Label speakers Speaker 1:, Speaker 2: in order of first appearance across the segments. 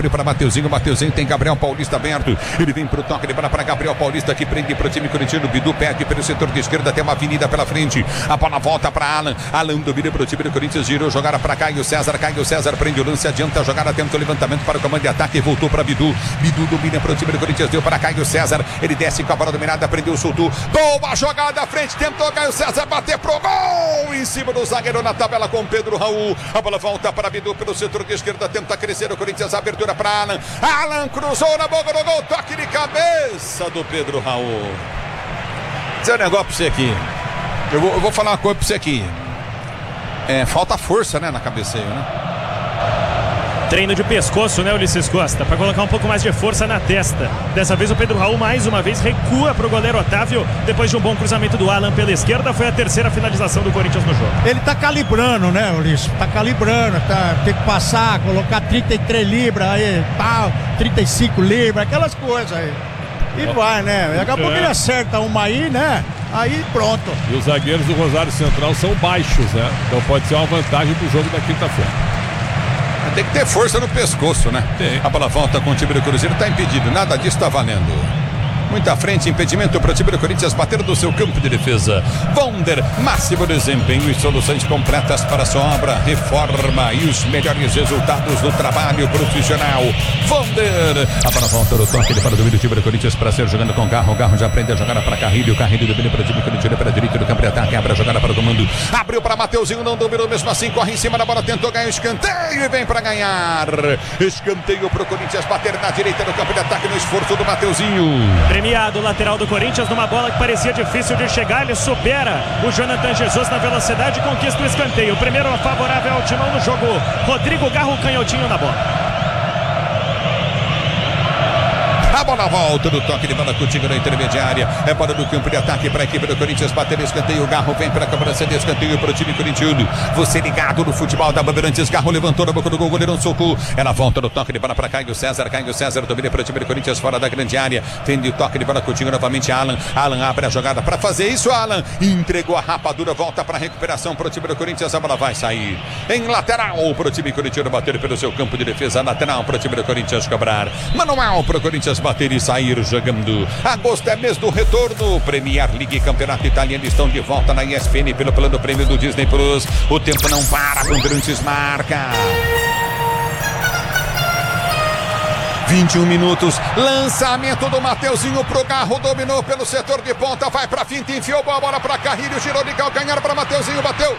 Speaker 1: abriu para Mateuzinho. Mateuzinho tem Gabriel Paulista aberto. Ele vem pro toque de bola para Gabriel Paulista, que prende pro time corintiano. Bidu perde pelo setor de esquerda, tem uma avenida pela frente. A bola volta para Alan. Alan domina pro time do Corinthians, girou, jogada para Caio César. Caio César prende o lance, adianta a jogada, tenta o levantamento para o comando de ataque e voltou para Bidu. Bidu domina pro time do Corinthians, deu para Caio César. Ele desce com a bola dominada, prendeu, soltou. Boa jogada à frente, tentou Caio César bater pro gol em cima do zagueiro na tabela com Pedro Raul. A bola volta para Bidu pelo setor de esquerda, tenta crescer o Corinthians, abertura para Alan. Alan cruzou na boca do gol, toque de cabeça do Pedro Raul. Vou dizer um negócio pra você aqui. Eu vou falar uma coisa pra você aqui. Falta força, né, na cabeceio, né?
Speaker 2: Treino de pescoço, né, Ulisses Costa? Para colocar um pouco mais de força na testa. Dessa vez o Pedro Raul mais uma vez recua para o goleiro Otávio. Depois de um bom cruzamento do Alan pela esquerda, foi a terceira finalização do Corinthians no jogo.
Speaker 3: Ele tá calibrando, né, Ulisses? Tá calibrando, tem que passar, colocar 33 libras aí, tal, 35 libras, aquelas coisas aí. E vai, né? Daqui a pouco ele acerta uma aí, né? Aí pronto.
Speaker 4: E os zagueiros do Rosário Central são baixos, né? Então pode ser uma vantagem pro jogo da quinta-feira.
Speaker 1: Tem que ter força no pescoço, né? Tem. A bola volta com o time do Cruzeiro, tá impedido, nada disso tá valendo. Muita frente, impedimento para o time do Corinthians bater do seu campo de defesa. Wonder, máximo desempenho e soluções completas para a sua obra, reforma e os melhores resultados no trabalho profissional. Wonder, a bola volta do toque, ele para o domínio do time do Corinthians para ser jogando com o Garro já aprende a jogada para Carrilho, Carrilho domina para o time corintiano para a direita do campo de ataque, abre a jogada para o comando, abriu para Mateuzinho, não dominou mesmo assim, corre em cima da bola, tentou ganhar o escanteio e vem para ganhar. Escanteio para o Corinthians bater na direita do campo de ataque no esforço do Mateuzinho.
Speaker 2: Premiado o lateral do Corinthians numa bola que parecia difícil de chegar, ele supera o Jonathan Jesus na velocidade e conquista o escanteio. O primeiro favorável ao Timão no jogo. Rodrigo Garro, canhotinho na bola.
Speaker 1: A bola volta do toque de bola contigo na intermediária. É bola do campo de ataque para a equipe do Corinthians bater o escanteio. O Garro vem para a cobrança de escanteio para o time corintiano. Você ligado no futebol da Bandeirantes. Garro levantou na boca do gol, goleiro socou. Ela volta no toque de bola para Caio César. Caio César domina para o time do Corinthians fora da grande área. Tende o toque de bola contigo novamente. Alan. Alan abre a jogada para fazer isso. Alan entregou a rapadura. Volta para a recuperação para o time do Corinthians. A bola vai sair em lateral para o time corintiano bater pelo seu campo de defesa. Lateral para o time do Corinthians cobrar. Manual para o Corinthians bater e sair jogando. Agosto é mês do retorno. Premier League, Campeonato Italiano estão de volta na ESPN pelo plano prêmio do Disney Plus. O tempo não para, Bandeirantes marca. 21 minutos, lançamento do Mateuzinho pro Garro, dominou pelo setor de ponta, vai pra finta, enfiou a bola pra Carrilho, girou de calcanhar pra Mateuzinho, bateu.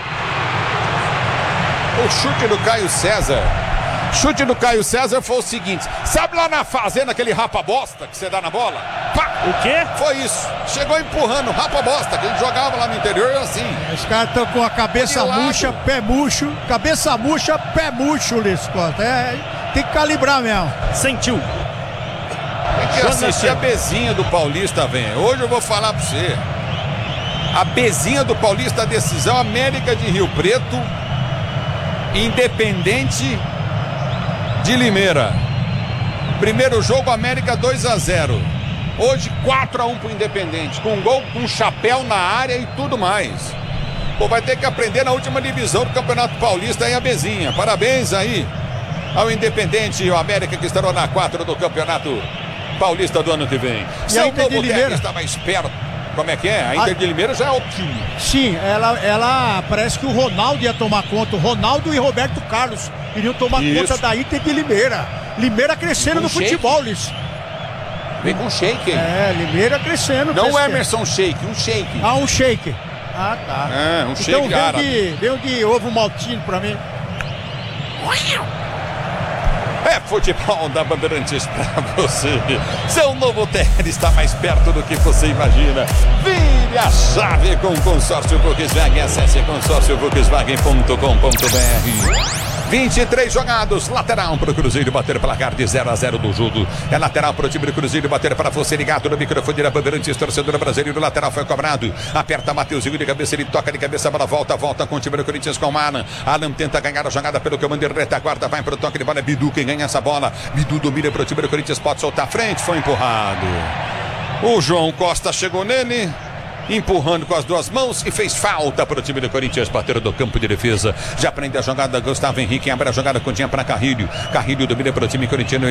Speaker 1: O chute do Caio César. Chute do Caio César foi o seguinte: sabe lá na fazenda aquele rapa-bosta que você dá na bola? Pá!
Speaker 2: O quê?
Speaker 1: Foi isso. Chegou empurrando, rapa-bosta, que a gente jogava lá no interior assim.
Speaker 3: Os caras estão com a cabeça murcha, pé murcho. Cabeça murcha, pé murcho, Ulisses Costa. Tem que calibrar mesmo.
Speaker 2: Sentiu.
Speaker 1: Tem que assistir a Bezinha do Paulista, velho. Hoje eu vou falar pra você. A Bezinha do Paulista, a decisão, América de Rio Preto, Independente de Limeira. Primeiro jogo, América 2-0. Hoje 4-1 pro Independente, com gol, com chapéu na área e tudo mais. Pô, vai ter que aprender na última divisão do Campeonato Paulista aí a Bezinha. Parabéns aí ao Independente e ao América que estarão na 4 do Campeonato Paulista do ano que vem.
Speaker 3: E a Inter de Limeira
Speaker 1: está mais perto. Como é que é? A Inter de Limeira já é o time.
Speaker 3: Sim, ela parece que o Ronaldo ia tomar conta. O Ronaldo e Roberto Carlos iriam tomar conta da Inter de Limeira. Limeira crescendo no futebol, Liz.
Speaker 1: Vem com shake, hein?
Speaker 3: Limeira crescendo.
Speaker 1: Não é Emerson Shake, um shake.
Speaker 3: Ah, um shake. Ah, tá.
Speaker 1: Um shake
Speaker 3: então
Speaker 1: árabe.
Speaker 3: Deu de ovo maltino pra mim.
Speaker 1: É futebol da Bandeirantes pra você. Seu novo terreno está mais perto do que você imagina. Vire a chave com o consórcio Volkswagen. Acesse consórciovolkswagen.com.br. 23 jogados, lateral para o Cruzeiro bater placar de 0-0 do jogo. É lateral para o time do Cruzeiro bater para você ligado no microfone da Bandeirantes, torcedor brasileiro. O lateral foi cobrado. Aperta Mateuzinho de cabeça, ele toca de cabeça, a bola volta com o time do Corinthians com o Alan. Alan tenta ganhar a jogada pelo comando de retaguarda, vai para o toque de bola. Bidu quem ganha essa bola. Bidu domina para o time do Corinthians, pode soltar a frente, foi empurrado. O João Costa chegou nele, empurrando com as duas mãos e fez falta para o time do Corinthians, bater do campo de defesa. Já prende a jogada Gustavo Henrique, abre a jogada continha para Carrilho. Carrilho domina para o time corintiano.